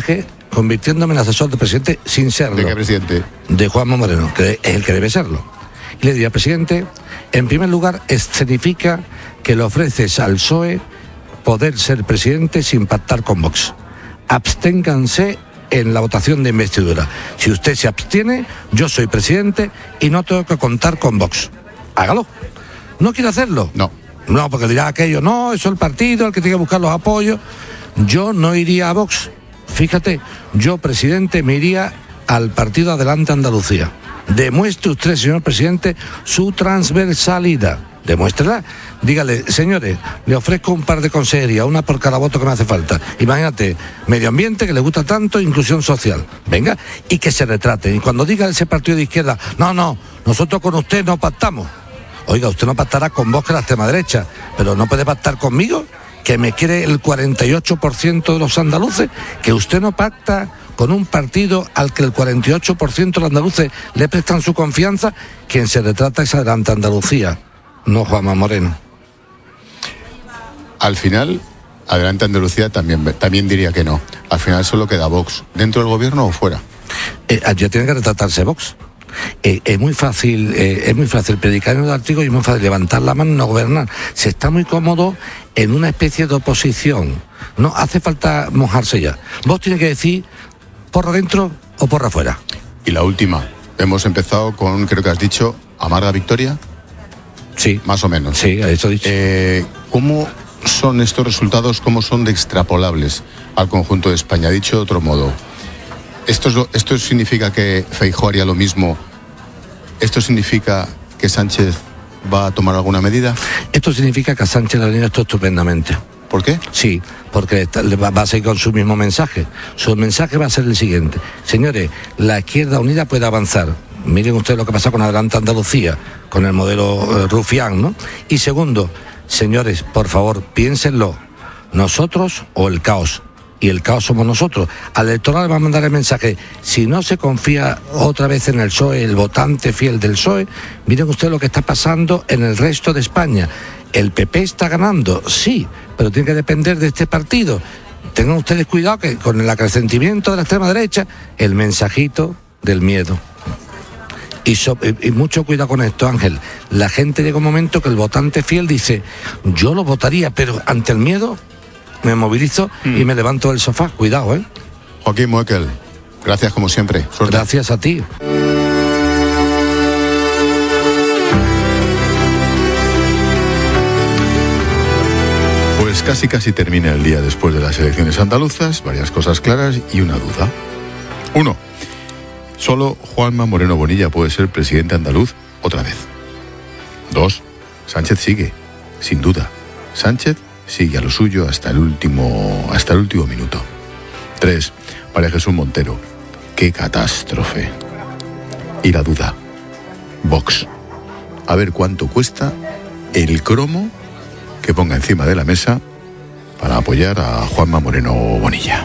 mensaje convirtiéndome en asesor del presidente sin serlo. ¿De qué presidente? De Juanma Moreno, que es el que debe serlo. Y le diría, presidente, en primer lugar, escenifica que le ofreces al PSOE poder ser presidente sin pactar con Vox. Absténganse en la votación de investidura. Si usted se abstiene, yo soy presidente y no tengo que contar con Vox. Hágalo. ¿No quiere hacerlo? No. No, porque dirá aquello, no, eso es el partido, el que tiene que buscar los apoyos. Yo no iría a Vox. Fíjate, yo, presidente, me iría al partido Adelante Andalucía. Demuestre usted, señor presidente, su transversalidad. Demuéstrela. Dígale, señores, le ofrezco un par de consejerías, una por cada voto que me hace falta. Imagínate, medio ambiente, que le gusta tanto, inclusión social. Venga, y que se retrate. Y cuando diga ese partido de izquierda, no, nosotros con usted no pactamos. Oiga, usted no pactará con Vox, que la extrema derecha, pero no puede pactar conmigo, que me quiere el 48% de los andaluces, que usted no pacta con un partido al que el 48% de los andaluces le prestan su confianza. Quien se retrata es Adelante Andalucía, no Juanma Moreno. Al final, Adelante Andalucía también diría que no. Al final solo queda Vox. ¿Dentro del gobierno o fuera? Ya tiene que retratarse Vox. Es muy fácil predicar en el artículo y es muy fácil levantar la mano y no gobernar. Se está muy cómodo en una especie de oposición. No hace falta mojarse ya. Vos tienes que decir porra adentro o porra afuera. Y la última. Hemos empezado con, creo que has dicho, amarga victoria. Sí. Más o menos. Sí, eso he dicho. ¿Cómo son estos resultados? ¿Cómo son de extrapolables al conjunto de España? Dicho de otro modo, ¿esto significa que Feijóo haría lo mismo? ¿Esto significa que Sánchez va a tomar alguna medida? Esto significa que a Sánchez le ha venido esto estupendamente. ¿Por qué? Sí, porque va a seguir con su mismo mensaje. Su mensaje va a ser el siguiente. Señores, la izquierda unida puede avanzar. Miren ustedes lo que pasa con Adelante Andalucía, con el modelo Rufián, ¿no? Y segundo, señores, por favor, piénsenlo. Nosotros o el caos. Y el caos somos nosotros. Al electorado va a mandar el mensaje: si no se confía otra vez en el PSOE, el votante fiel del PSOE, miren ustedes lo que está pasando en el resto de España. El PP está ganando, sí, pero tiene que depender de este partido. Tengan ustedes cuidado que con el acrecentamiento de la extrema derecha, el mensajito del miedo. Y mucho cuidado con esto, Ángel. La gente llega un momento que el votante fiel dice: yo lo votaría, pero ante el miedo me movilizo y me levanto del sofá. Cuidado, ¿eh? Joaquín Moekel, gracias como siempre. Suerte. Gracias a ti. Pues casi termina el día después de las elecciones andaluzas. Varias cosas claras y una duda. 1. Solo Juanma Moreno Bonilla puede ser presidente andaluz otra vez. 2. Sánchez sigue, sin duda. Sánchez sigue a lo suyo hasta el último minuto. 3. María Jesús Montero. ¡Qué catástrofe! Y la duda. Vox. A ver cuánto cuesta el cromo que ponga encima de la mesa para apoyar a Juanma Moreno Bonilla.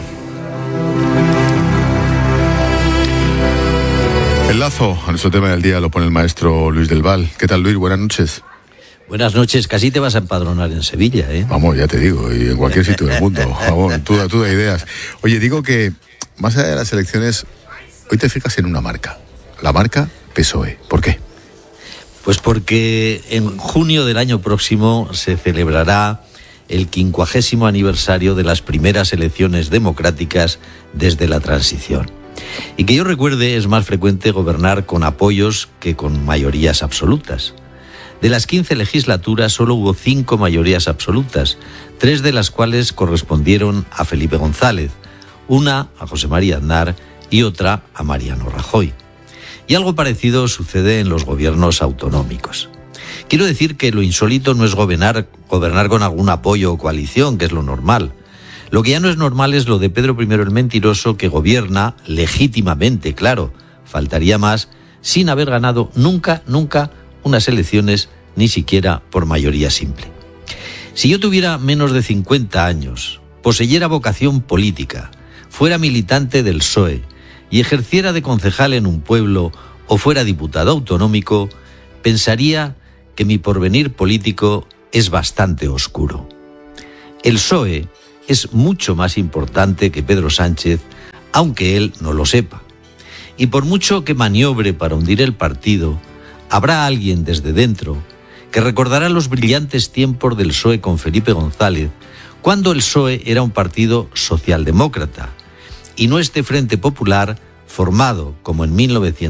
El lazo a nuestro tema del día lo pone el maestro Luis del Val. ¿Qué tal, Luis? Buenas noches. Buenas noches. Casi te vas a empadronar en Sevilla, ¿eh? Vamos, ya te digo, y en cualquier sitio del mundo. Vamos, tú da ideas. Oye, digo que más allá de las elecciones, hoy te fijas en una marca. La marca PSOE. ¿Por qué? Pues porque en junio del año próximo se celebrará el 50º aniversario de las primeras elecciones democráticas desde la transición. Y que yo recuerde, es más frecuente gobernar con apoyos que con mayorías absolutas. De las 15 legislaturas solo hubo 5 mayorías absolutas, 3 de las cuales correspondieron a Felipe González, una a José María Aznar y otra a Mariano Rajoy. Y algo parecido sucede en los gobiernos autonómicos. Quiero decir que lo insólito no es gobernar con algún apoyo o coalición, que es lo normal. Lo que ya no es normal es lo de Pedro I el Mentiroso, que gobierna legítimamente, claro, faltaría más, sin haber ganado nunca unas elecciones, ni siquiera por mayoría simple. Si yo tuviera menos de 50 años, poseyera vocación política, fuera militante del PSOE y ejerciera de concejal en un pueblo o fuera diputado autonómico, pensaría que mi porvenir político es bastante oscuro. El PSOE es mucho más importante que Pedro Sánchez aunque él no lo sepa. Y por mucho que maniobre para hundir el partido, habrá alguien desde dentro que recordará los brillantes tiempos del PSOE con Felipe González, cuando el PSOE era un partido socialdemócrata, y no este Frente Popular formado, como en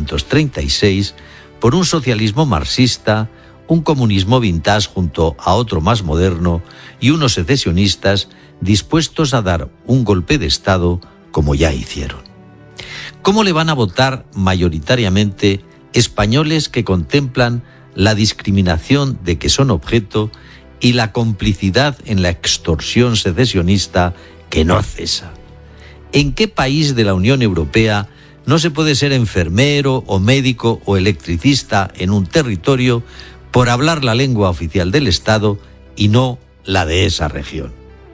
1936, por un socialismo marxista, un comunismo vintage junto a otro más moderno y unos secesionistas dispuestos a dar un golpe de Estado como ya hicieron. ¿Cómo le van a votar mayoritariamente españoles que contemplan la discriminación de que son objeto y la complicidad en la extorsión secesionista que no cesa? ¿En qué país de la Unión Europea no se puede ser enfermero o médico o electricista en un territorio por hablar la lengua oficial del Estado y no la de esa región?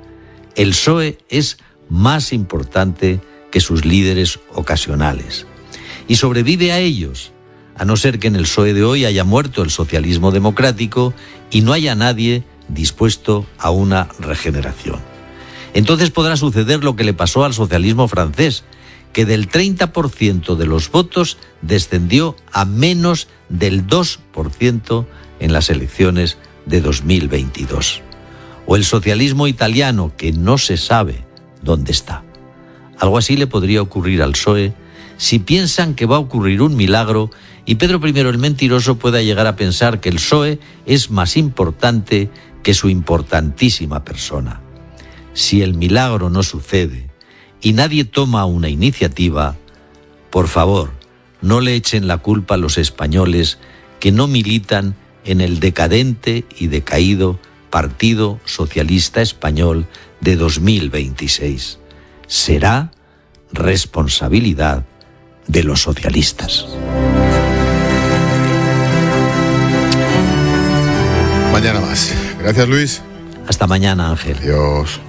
El PSOE es más importante que sus líderes ocasionales y sobrevive a ellos, a no ser que en el PSOE de hoy haya muerto el socialismo democrático y no haya nadie dispuesto a una regeneración. Entonces podrá suceder lo que le pasó al socialismo francés, que del 30% de los votos descendió a menos del 2% en las elecciones de 2022. O el socialismo italiano, que no se sabe dónde está. Algo así le podría ocurrir al PSOE si piensan que va a ocurrir un milagro y Pedro I el Mentiroso pueda llegar a pensar que el PSOE es más importante que su importantísima persona. Si el milagro no sucede y nadie toma una iniciativa, por favor, no le echen la culpa a los españoles que no militan en el decadente y decaído Partido Socialista Español de 2026. Será responsabilidad de los socialistas. Mañana más. Gracias, Luis. Hasta mañana, Ángel. Adiós.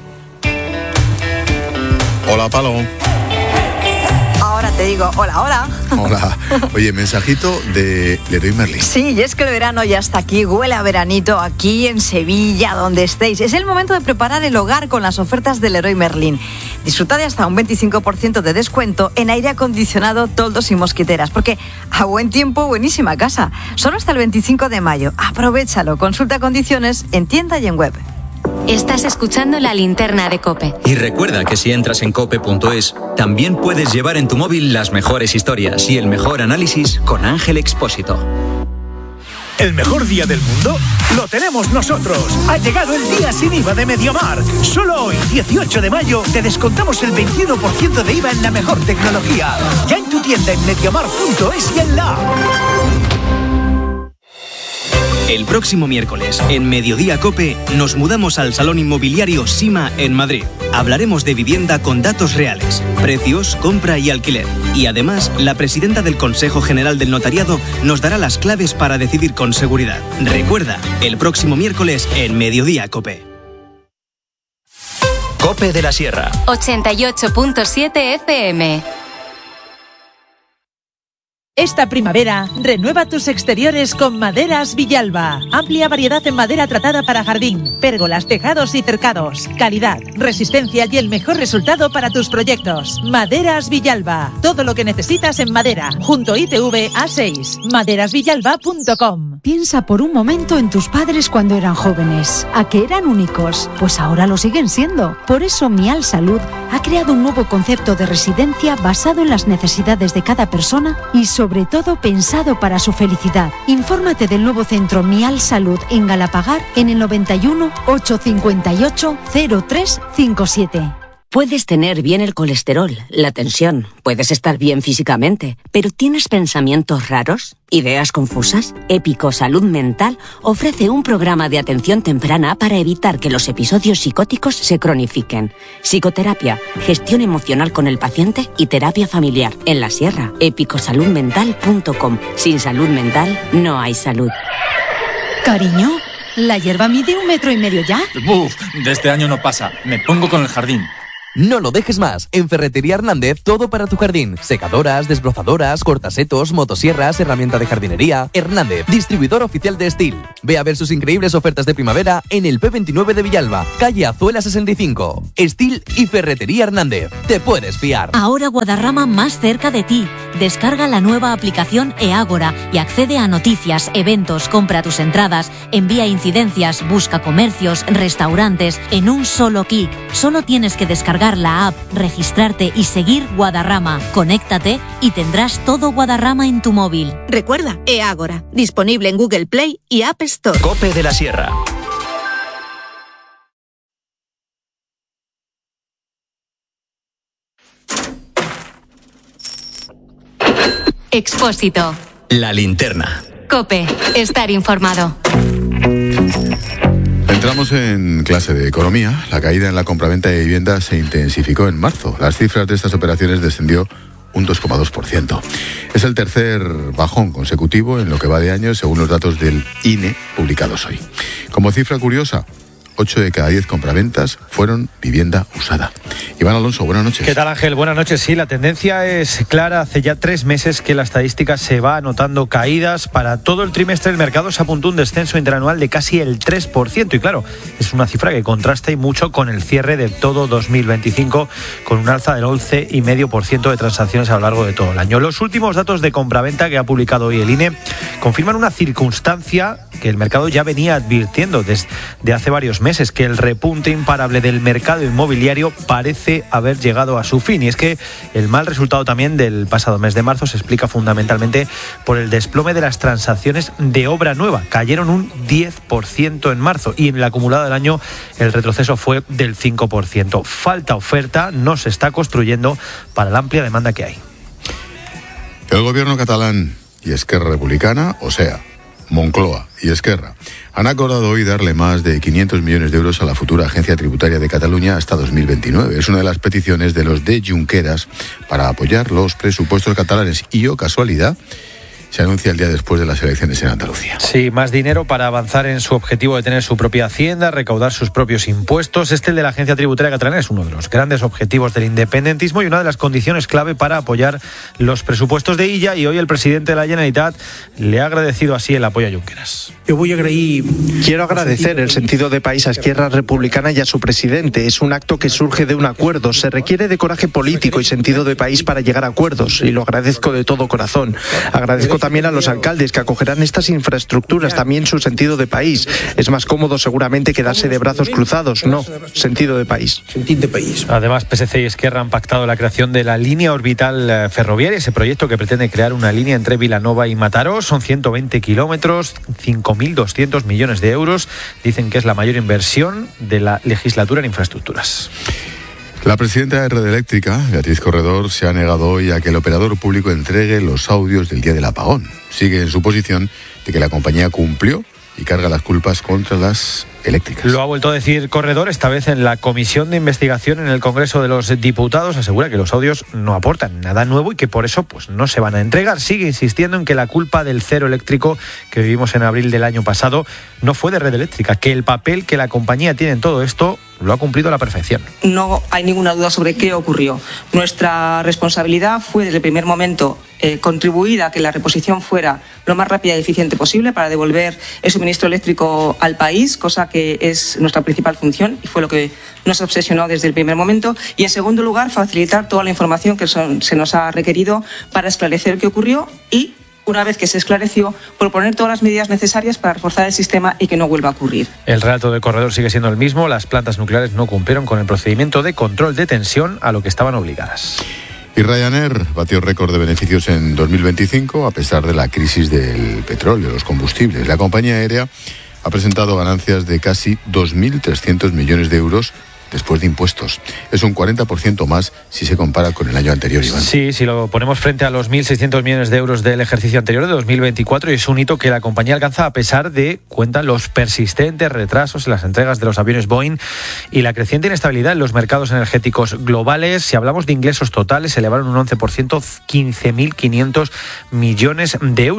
Hola, Palo. Ahora te digo, hola, hola. Hola. Oye, mensajito de Leroy Merlin. Sí, y es que el verano ya está aquí, huele a veranito aquí en Sevilla, donde estéis. Es el momento de preparar el hogar con las ofertas de Leroy Merlin. Disfruta de hasta un 25% de descuento en aire acondicionado, toldos y mosquiteras, porque a buen tiempo, buenísima casa. Solo hasta el 25 de mayo. Aprovéchalo, consulta condiciones en tienda y en web. Estás escuchando La Linterna de COPE. Y recuerda que si entras en cope.es, también puedes llevar en tu móvil las mejores historias y el mejor análisis con Ángel Expósito. ¿El mejor día del mundo? ¡Lo tenemos nosotros! Ha llegado el día sin IVA de Mediamar. Solo hoy, 18 de mayo, te descontamos el 21% de IVA en la mejor tecnología. Ya en tu tienda en mediamar.es y en la app. El próximo miércoles, en Mediodía COPE, nos mudamos al Salón Inmobiliario Sima en Madrid. Hablaremos de vivienda con datos reales, precios, compra y alquiler. Y además, la presidenta del Consejo General del Notariado nos dará las claves para decidir con seguridad. Recuerda, el próximo miércoles en Mediodía COPE. COPE de la Sierra. 88.7 FM. Esta primavera, renueva tus exteriores con Maderas Villalba. Amplia variedad en madera tratada para jardín, pérgolas, tejados y cercados. Calidad, resistencia y el mejor resultado para tus proyectos. Maderas Villalba. Todo lo que necesitas en madera. Junto ITV A6. Maderasvillalba.com. Piensa por un momento en tus padres cuando eran jóvenes. ¿A qué eran únicos? Pues ahora lo siguen siendo. Por eso Mial Salud ha creado un nuevo concepto de residencia basado en las necesidades de cada persona y sobre todo pensado para su felicidad. Infórmate del nuevo centro Mial Salud en Galapagar en el 91 858 0357. Puedes tener bien el colesterol, la tensión, puedes estar bien físicamente, pero ¿tienes pensamientos raros? ¿Ideas confusas? Épico Salud Mental ofrece un programa de atención temprana para evitar que los episodios psicóticos se cronifiquen. Psicoterapia, gestión emocional con el paciente y terapia familiar. En la Sierra, epicosaludmental.com. Sin salud mental, no hay salud. Cariño, ¿la hierba mide 1,5 metros ya? Buf, de este año no pasa. Me pongo con el jardín. No lo dejes más. En Ferretería Hernández, todo para tu jardín. Secadoras, desbrozadoras, cortasetos, motosierras, herramienta de jardinería. Hernández, distribuidor oficial de Steel. Ve a ver sus increíbles ofertas de primavera en el P29 de Villalba, calle Azuela 65. Steel y Ferretería Hernández. Te puedes fiar. Ahora Guadarrama más cerca de ti. Descarga la nueva aplicación eAgora y accede a noticias, eventos, compra tus entradas, envía incidencias, busca comercios, restaurantes en un solo clic. Solo tienes que descargar la app, registrarte y seguir Guadarrama. Conéctate y tendrás todo Guadarrama en tu móvil. Recuerda, eAgora, disponible en Google Play y App Store. COPE de la Sierra. Expósito. La linterna. COPE. Estar informado. Entramos en clase de economía. La caída en la compraventa de viviendas se intensificó en marzo. Las cifras de estas operaciones descendió un 2,2%. Es el tercer bajón consecutivo en lo que va de año, según los datos del INE publicados hoy. Como cifra curiosa, 8 de cada 10 compraventas fueron vivienda usada. Iván Alonso, buenas noches. ¿Qué tal, Ángel? Buenas noches. Sí, la tendencia es clara. Hace ya 3 meses que la estadística se va anotando caídas. Para todo el trimestre el mercado se apuntó un descenso interanual de casi el 3%. Y claro, es una cifra que contrasta y mucho con el cierre de todo 2025, con un alza del 11,5% de transacciones a lo largo de todo el año. Los últimos datos de compraventa que ha publicado hoy el INE confirman una circunstancia que el mercado ya venía advirtiendo desde hace varios meses, que el repunte imparable del mercado inmobiliario parece haber llegado a su fin. Y es que el mal resultado también del pasado mes de marzo se explica fundamentalmente por el desplome de las transacciones de obra nueva. Cayeron un 10% en marzo y en el acumulado del año el retroceso fue del 5%. Falta oferta, no se está construyendo para la amplia demanda que hay. El gobierno catalán y Esquerra Republicana, o sea, Moncloa y Esquerra, han acordado hoy darle más de 500 millones de euros a la futura Agencia Tributaria de Cataluña hasta 2029. Es una de las peticiones de los de Junqueras para apoyar los presupuestos catalanes y, oh casualidad, se anuncia el día después de las elecciones en Andalucía. Sí, más dinero para avanzar en su objetivo de tener su propia hacienda, recaudar sus propios impuestos. El de la Agencia Tributaria Catalana es uno de los grandes objetivos del independentismo y una de las condiciones clave para apoyar los presupuestos de Illa, y hoy el presidente de la Generalitat le ha agradecido así el apoyo a Junqueras. Quiero agradecer el sentido de país a Esquerra Republicana y a su presidente. Es un acto que surge de un acuerdo. Se requiere de coraje político y sentido de país para llegar a acuerdos, y lo agradezco de todo corazón. Agradezco también a los alcaldes que acogerán estas infraestructuras, también su sentido de país. Es más cómodo seguramente quedarse de brazos cruzados. No, sentido de país. Además, PSC y Esquerra han pactado la creación de la línea orbital ferroviaria, ese proyecto que pretende crear una línea entre Vilanova y Mataró. Son 120 kilómetros, 5.200 millones de euros. Dicen que es la mayor inversión de la legislatura en infraestructuras. La presidenta de Red Eléctrica, Beatriz Corredor, se ha negado hoy a que el operador público entregue los audios del día del apagón. Sigue en su posición de que la compañía cumplió y carga las culpas contra las eléctricas. Lo ha vuelto a decir Corredor, esta vez en la Comisión de Investigación en el Congreso de los Diputados. Asegura que los audios no aportan nada nuevo y que por eso no se van a entregar. Sigue insistiendo en que la culpa del cero eléctrico que vivimos en abril del año pasado no fue de Red Eléctrica, que el papel que la compañía tiene en todo esto lo ha cumplido a la perfección. No hay ninguna duda sobre qué ocurrió. Nuestra responsabilidad fue desde el primer momento contribuir a que la reposición fuera lo más rápida y eficiente posible para devolver el suministro eléctrico al país, cosa que es nuestra principal función y fue lo que nos obsesionó desde el primer momento. Y en segundo lugar, facilitar toda la información que se nos ha requerido para esclarecer qué ocurrió y, una vez que se esclareció, proponer todas las medidas necesarias para reforzar el sistema y que no vuelva a ocurrir. El relato de Corredor sigue siendo el mismo. Las plantas nucleares no cumplieron con el procedimiento de control de tensión a lo que estaban obligadas. Y Ryanair batió récord de beneficios en 2025 a pesar de la crisis del petróleo, de los combustibles. La compañía aérea ha presentado ganancias de casi 2.300 millones de euros después de impuestos. Es un 40% más si se compara con el año anterior, Iván. Sí, si lo ponemos frente a los 1.600 millones de euros del ejercicio anterior de 2024, y es un hito que la compañía alcanza a pesar de, cuentan, los persistentes retrasos en las entregas de los aviones Boeing y la creciente inestabilidad en los mercados energéticos globales. Si hablamos de ingresos totales, se elevaron un 11%, 15.500 millones de euros.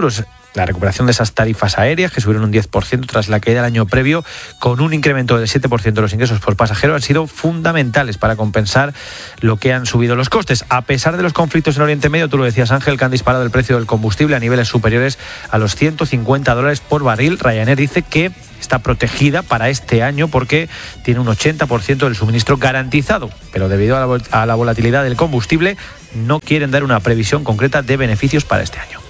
la recuperación de esas tarifas aéreas, que subieron un 10% tras la caída del año previo, con un incremento del 7% de los ingresos por pasajero, han sido fundamentales para compensar lo que han subido los costes. A pesar de los conflictos en Oriente Medio, tú lo decías, Ángel, que han disparado el precio del combustible a niveles superiores a los $150 por barril, Ryanair dice que está protegida para este año porque tiene un 80% del suministro garantizado, pero debido a la volatilidad del combustible no quieren dar una previsión concreta de beneficios para este año.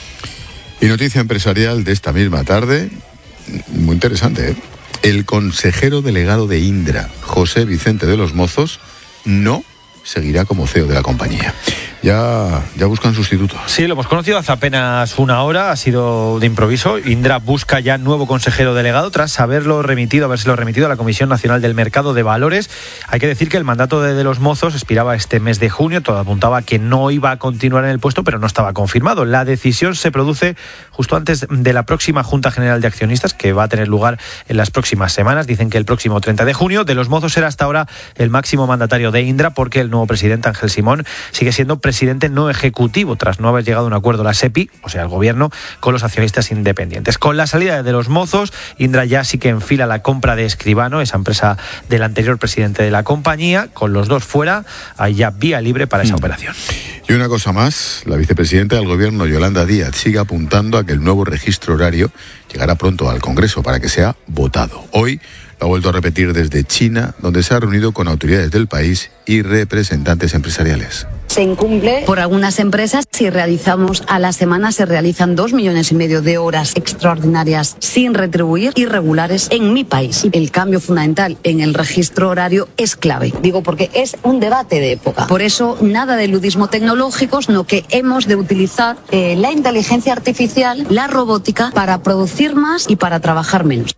Y noticia empresarial de esta misma tarde, muy interesante, ¿eh? El consejero delegado de Indra, José Vicente de los Mozos, no seguirá como CEO de la compañía. Ya buscan sustituto. Sí, lo hemos conocido hace apenas una hora, ha sido de improviso. Indra busca ya nuevo consejero delegado tras habérselo remitido a la Comisión Nacional del Mercado de Valores. Hay que decir que el mandato de los Mozos expiraba este mes de junio, todo apuntaba que no iba a continuar en el puesto, pero no estaba confirmado. La decisión se produce justo antes de la próxima Junta General de Accionistas, que va a tener lugar en las próximas semanas. Dicen que el próximo 30 de junio. De los Mozos será hasta ahora el máximo mandatario de Indra, porque el nuevo presidente, Ángel Simón, sigue siendo presidente no ejecutivo tras no haber llegado a un acuerdo la SEPI, o sea, el gobierno, con los accionistas independientes. Con la salida de los Mozos, Indra ya sí que enfila la compra de Escribano, esa empresa del anterior presidente de la compañía. Con los dos fuera, hay ya vía libre para esa operación. Y una cosa más, la vicepresidenta del gobierno, Yolanda Díaz, sigue apuntando a que el nuevo registro horario llegará pronto al Congreso para que sea votado. Hoy lo ha vuelto a repetir desde China, donde se ha reunido con autoridades del país y representantes empresariales. Se incumple por algunas empresas. Si realizamos a la semana, se realizan 2,5 millones de horas extraordinarias sin retribuir, irregulares en mi país. El cambio fundamental en el registro horario es clave. Digo porque es un debate de época. Por eso, nada de ludismo tecnológico, sino que hemos de utilizar la inteligencia artificial, la robótica, para producir más y para trabajar menos.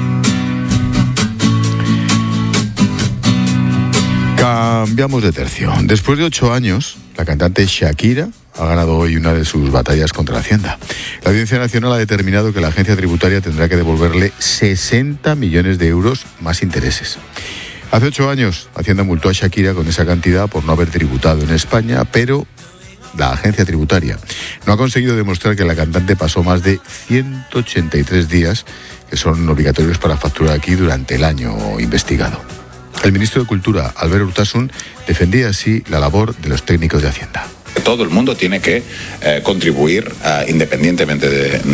Cambiamos de tercio. Después de 8 años, la cantante Shakira ha ganado hoy una de sus batallas contra Hacienda. La Audiencia Nacional ha determinado que la agencia tributaria tendrá que devolverle 60 millones de euros más intereses. Hace 8 años, Hacienda multó a Shakira con esa cantidad por no haber tributado en España, pero la agencia tributaria no ha conseguido demostrar que la cantante pasó más de 183 días, que son obligatorios para facturar aquí durante el año investigado. El ministro de Cultura, Albert Urtasun, defendía así la labor de los técnicos de Hacienda. Todo el mundo tiene que contribuir, independientemente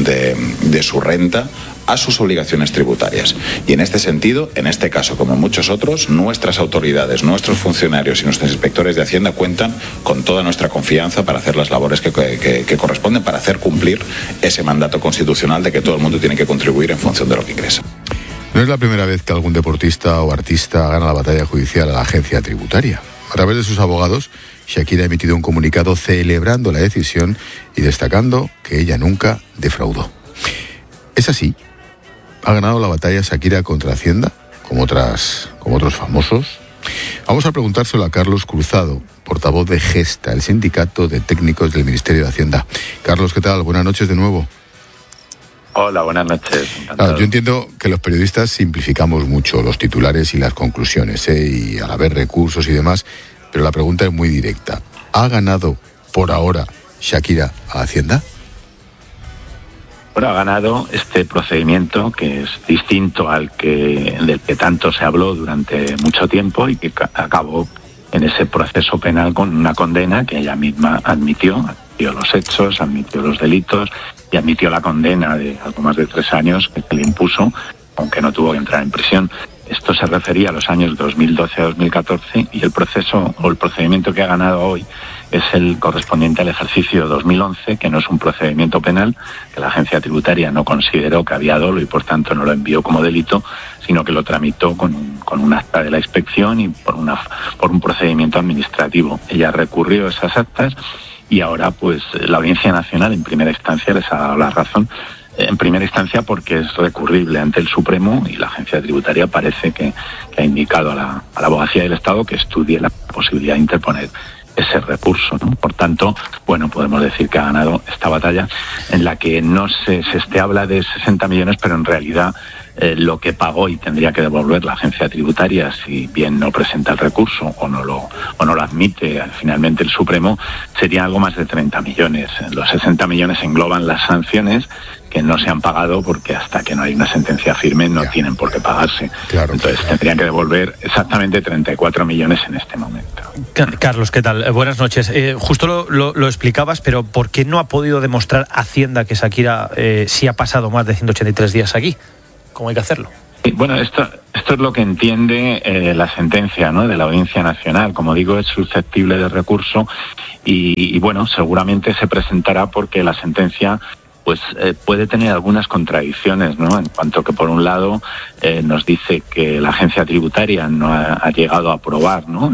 de su renta, a sus obligaciones tributarias. Y en este sentido, en este caso como en muchos otros, nuestras autoridades, nuestros funcionarios y nuestros inspectores de Hacienda cuentan con toda nuestra confianza para hacer las labores que corresponden, para hacer cumplir ese mandato constitucional de que todo el mundo tiene que contribuir en función de lo que ingresa. No es la primera vez que algún deportista o artista gana la batalla judicial a la agencia tributaria. A través de sus abogados, Shakira ha emitido un comunicado celebrando la decisión y destacando que ella nunca defraudó. ¿Es así? ¿Ha ganado la batalla Shakira contra Hacienda, como otros famosos? Vamos a preguntárselo a Carlos Cruzado, portavoz de Gesta, el sindicato de técnicos del Ministerio de Hacienda. Carlos, ¿qué tal? Buenas noches de nuevo. Hola, buenas noches. Yo entiendo que los periodistas simplificamos mucho los titulares y las conclusiones, y al haber recursos y demás, pero la pregunta es muy directa. ¿Ha ganado por ahora Shakira a Hacienda? Bueno, ha ganado este procedimiento que es distinto del que tanto se habló durante mucho tiempo y que acabó en ese proceso penal con una condena que ella misma admitió los hechos, admitió los delitos y admitió la condena de algo más de 3 años que se le impuso, aunque no tuvo que entrar en prisión. Esto se refería a los años 2012 a 2014 y el proceso o el procedimiento que ha ganado hoy es el correspondiente al ejercicio 2011, que no es un procedimiento penal, que la agencia tributaria no consideró que había dolo y por tanto no lo envió como delito, sino que lo tramitó con un acta de la inspección y por un procedimiento administrativo. Ella recurrió esas actas y ahora pues la Audiencia Nacional en primera instancia les ha dado la razón. En primera instancia porque es recurrible ante el Supremo y la agencia tributaria parece que ha indicado a la Abogacía del Estado que estudie la posibilidad de interponer ese recurso, ¿no? Por tanto, bueno, podemos decir que ha ganado esta batalla en la que no se habla de 60 millones, pero en realidad lo que pagó y tendría que devolver la agencia tributaria si bien no presenta el recurso o no lo admite finalmente el Supremo, sería algo más de 30 millones. Los 60 millones engloban las sanciones que no se han pagado porque hasta que no hay una sentencia firme no tienen por qué pagarse. Entonces tendrían que devolver exactamente 34 millones en este momento. Carlos, ¿qué tal? Buenas noches. Justo lo explicabas, pero ¿por qué no ha podido demostrar Hacienda que Shakira sí ha pasado más de 183 días aquí? ¿Cómo hay que hacerlo? Bueno, esto es lo que entiende la sentencia, ¿no?, de la Audiencia Nacional. Como digo, es susceptible de recurso y bueno, seguramente se presentará porque la sentencia pues puede tener algunas contradicciones, ¿no? En cuanto que por un lado nos dice que la agencia tributaria no ha llegado a aprobar, ¿no?,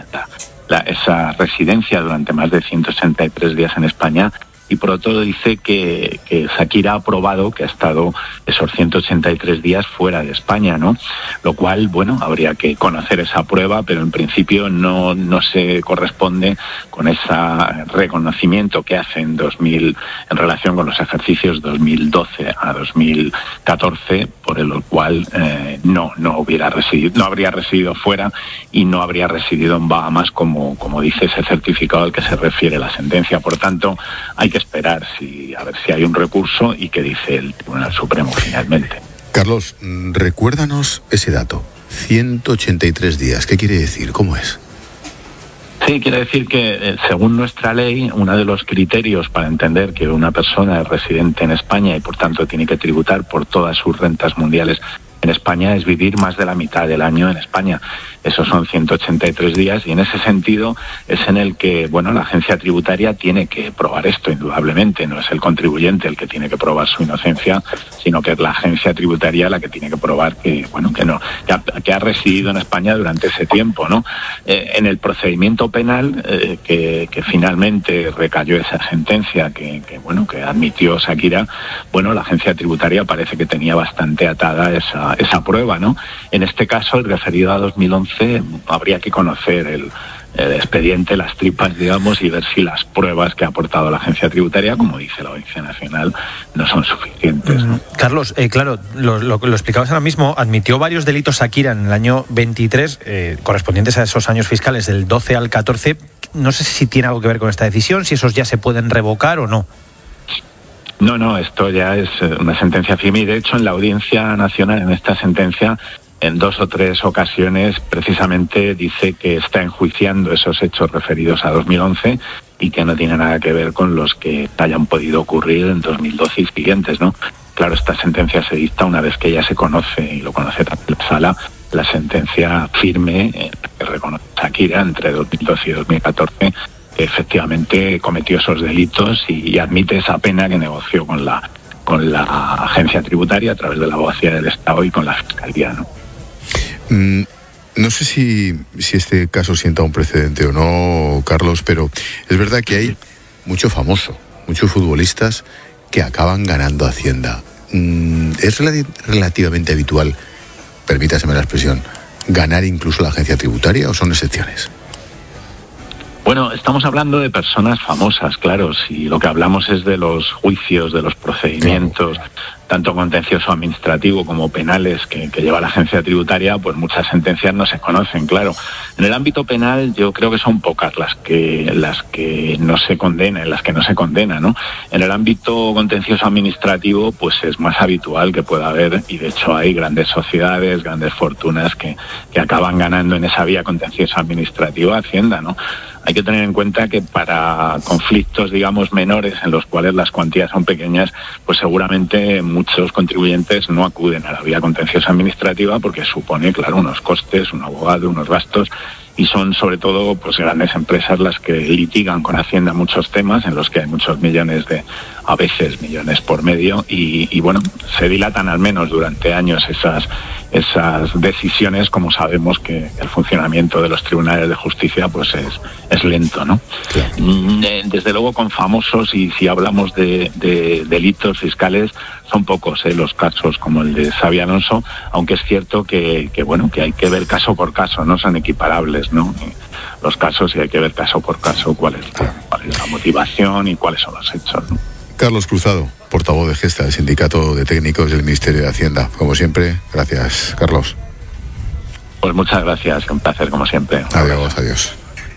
esa residencia durante más de 163 días en España, y por otro dice que Shakira ha aprobado que ha estado esos 183 días fuera de España, ¿no? Lo cual, bueno, habría que conocer esa prueba, pero en principio no se corresponde con ese reconocimiento que hace en relación con los ejercicios 2012 a 2014, por el cual no habría residido fuera y no habría residido en Bahamas, como dice ese certificado al que se refiere la sentencia. Por tanto, hay que esperar a ver si hay un recurso y qué dice el Tribunal Supremo finalmente. Carlos, recuérdanos ese dato. 183 días, ¿qué quiere decir? ¿Cómo es? Sí, quiere decir que según nuestra ley, uno de los criterios para entender que una persona es residente en España y por tanto tiene que tributar por todas sus rentas mundiales en España es vivir más de la mitad del año en España. Esos son 183 días y en ese sentido es en el que, bueno, la agencia tributaria tiene que probar esto, indudablemente. No es el contribuyente el que tiene que probar su inocencia, sino que es la agencia tributaria la que tiene que probar que ha residido en España durante ese tiempo, ¿no? En el procedimiento penal que finalmente recayó esa sentencia que admitió Shakira, bueno, la agencia tributaria parece que tenía bastante atada esa prueba, ¿no? En este caso, el referido a 2011, habría que conocer el expediente, las tripas, digamos, y ver si las pruebas que ha aportado la agencia tributaria, como dice la Audiencia Nacional, no son suficientes, ¿no? Carlos, claro, lo explicabas ahora mismo, admitió varios delitos Shakira en el año 23, correspondientes a esos años fiscales del 12 al 14. No sé si tiene algo que ver con esta decisión, si esos ya se pueden revocar o no. No, esto ya es una sentencia firme y de hecho en la Audiencia Nacional, en esta sentencia, en 2 o 3 ocasiones precisamente dice que está enjuiciando esos hechos referidos a 2011 y que no tiene nada que ver con los que hayan podido ocurrir en 2012 y siguientes, ¿no? Claro, esta sentencia se dicta una vez que ya se conoce, y lo conoce también la Sala, la sentencia firme que reconoce Shakira entre 2012 y 2014, que efectivamente cometió esos delitos y admite esa pena que negoció con la agencia tributaria a través de la Abogacía del Estado y con la Fiscalía, ¿no? No sé si este caso sienta un precedente o no, Carlos, pero es verdad que hay muchos futbolistas que acaban ganando Hacienda. ¿Es relativamente habitual, permítaseme la expresión, ganar incluso la agencia tributaria o son excepciones? Bueno, estamos hablando de personas famosas, claro. Si lo que hablamos es de los juicios, de los procedimientos, tanto contencioso administrativo como penales que lleva la agencia tributaria, pues muchas sentencias no se conocen, claro. En el ámbito penal yo creo que son pocas las que no se condenan, ¿no? En el ámbito contencioso administrativo, pues es más habitual que pueda haber, y de hecho hay grandes sociedades, grandes fortunas que acaban ganando en esa vía contencioso administrativa Hacienda, ¿no? Hay que tener en cuenta que para conflictos, digamos, menores en los cuales las cuantías son pequeñas, pues seguramente muchos contribuyentes no acuden a la vía contenciosa administrativa porque supone, claro, unos costes, un abogado, unos gastos, y son sobre todo pues grandes empresas las que litigan con Hacienda muchos temas en los que hay muchos millones a veces millones por medio y bueno, se dilatan al menos durante años esas decisiones, como sabemos que el funcionamiento de los tribunales de justicia pues es lento, ¿no? Desde luego con famosos, y si hablamos de delitos fiscales, son pocos los casos como el de Xabi Alonso, aunque es cierto que hay que ver caso por caso, no son equiparables, ¿no? Los casos, y hay que ver caso por caso cuál es la motivación y cuáles son los hechos, ¿no? Carlos Cruzado, portavoz de Gesta, el Sindicato de Técnicos del Ministerio de Hacienda. Como siempre, gracias, Carlos. Pues muchas gracias, un placer como siempre. Adiós. Adiós.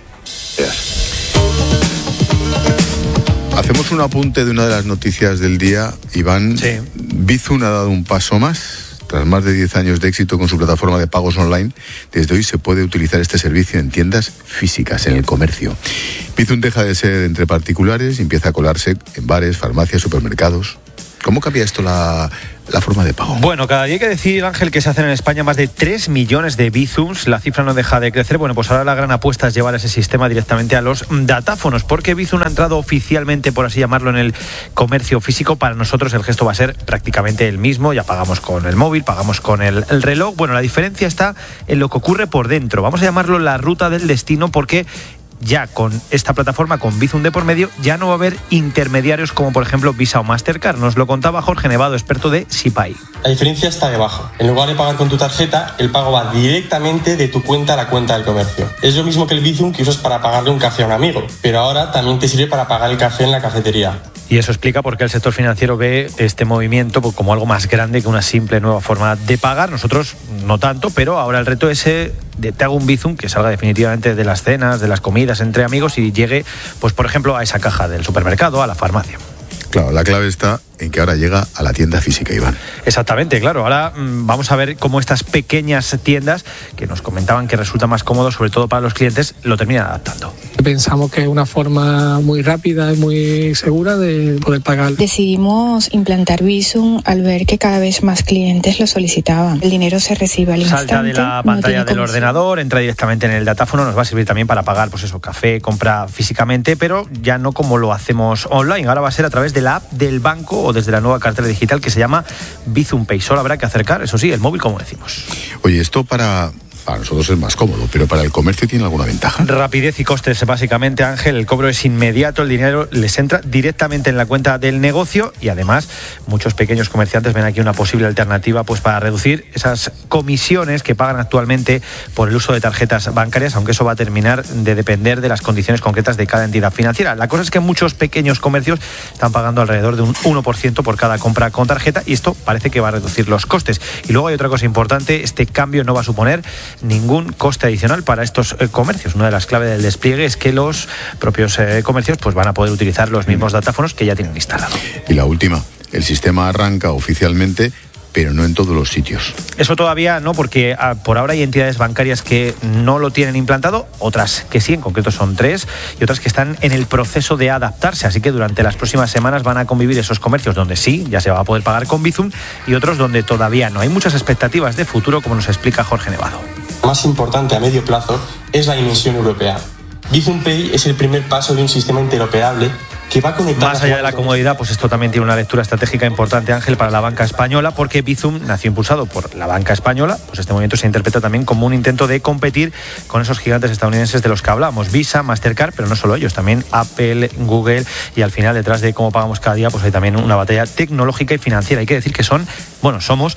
Hacemos un apunte de una de las noticias del día, Iván. Sí. Bizum ha dado un paso más. Tras más de 10 años de éxito con su plataforma de pagos online, desde hoy se puede utilizar este servicio en tiendas físicas, en el comercio. Bizum deja de ser entre particulares y empieza a colarse en bares, farmacias, supermercados. ¿Cómo cambia esto la forma de pago? Bueno, cada día hay que decir, Ángel, que se hacen en España más de 3 millones de Bizums. La cifra no deja de crecer. Bueno, pues ahora la gran apuesta es llevar ese sistema directamente a los datáfonos, porque Bizum ha entrado oficialmente, por así llamarlo, en el comercio físico. Para nosotros el gesto va a ser prácticamente el mismo. Ya pagamos con el móvil, pagamos con el reloj. Bueno, la diferencia está en lo que ocurre por dentro. Vamos a llamarlo la ruta del destino, porque ya con esta plataforma, con Bizum de por medio, ya no va a haber intermediarios como por ejemplo Visa o Mastercard. Nos lo contaba Jorge Nevado, experto de Sipay. La diferencia está debajo. En lugar de pagar con tu tarjeta, el pago va directamente de tu cuenta a la cuenta del comercio. Es lo mismo que el Bizum que usas para pagarle un café a un amigo, pero ahora también te sirve para pagar el café en la cafetería. Y eso explica por qué el sector financiero ve este movimiento como algo más grande que una simple nueva forma de pagar. Nosotros no tanto, pero ahora el reto es de te hago un Bizum que salga definitivamente de las cenas, de las comidas entre amigos y llegue, pues por ejemplo, a esa caja del supermercado, a la farmacia. Claro, la clave está en que ahora llega a la tienda física, Iván. Exactamente, claro. Ahora vamos a ver cómo estas pequeñas tiendas, que nos comentaban que resulta más cómodo, sobre todo para los clientes, lo terminan adaptando. Pensamos que es una forma muy rápida y muy segura de poder pagar. Decidimos implantar Bizum al ver que cada vez más clientes lo solicitaban. El dinero se recibe al instante. Salta de la pantalla del ordenador, entra directamente en el datáfono, nos va a servir también para pagar, pues eso, café, compra físicamente, pero ya no como lo hacemos online. Ahora va a ser a través de la app del banco o desde la nueva cartera digital que se llama Bizum Pay. Solo habrá que acercar, eso sí, el móvil, como decimos. Oye, esto para nosotros es más cómodo, pero para el comercio ¿tiene alguna ventaja? Rapidez y costes, básicamente, Ángel. El cobro es inmediato, el dinero les entra directamente en la cuenta del negocio y además muchos pequeños comerciantes ven aquí una posible alternativa pues para reducir esas comisiones que pagan actualmente por el uso de tarjetas bancarias, aunque eso va a terminar de depender de las condiciones concretas de cada entidad financiera. La cosa es que muchos pequeños comercios están pagando alrededor de un 1% por cada compra con tarjeta y esto parece que va a reducir los costes. Y luego hay otra cosa importante, este cambio no va a suponer ningún coste adicional para estos comercios. Una de las claves del despliegue es que los propios comercios pues van a poder utilizar los mismos datáfonos que ya tienen instalado. Y la última, el sistema arranca oficialmente, pero no en todos los sitios. Eso todavía no, porque por ahora hay entidades bancarias que no lo tienen implantado, otras que sí, en concreto son 3, y otras que están en el proceso de adaptarse, así que durante las próximas semanas van a convivir esos comercios donde sí, ya se va a poder pagar con Bizum, y otros donde todavía no. Hay muchas expectativas de futuro, como nos explica Jorge Nevado. Más importante a medio plazo es la dimensión europea. Bizum Pay es el primer paso de un sistema interoperable que va a conectar... Más allá de la comodidad, pues esto también tiene una lectura estratégica importante, Ángel, para la banca española, porque Bizum nació impulsado por la banca española, pues este movimiento se interpreta también como un intento de competir con esos gigantes estadounidenses de los que hablamos, Visa, Mastercard, pero no solo ellos, también Apple, Google, y al final detrás de cómo pagamos cada día, pues hay también una batalla tecnológica y financiera. Hay que decir que somos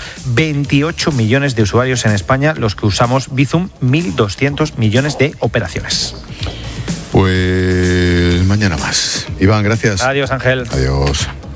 28 millones de usuarios en España los que usamos Bizum, 1.200 millones de operaciones. Pues mañana más. Iván, gracias. Adiós, Ángel. Adiós.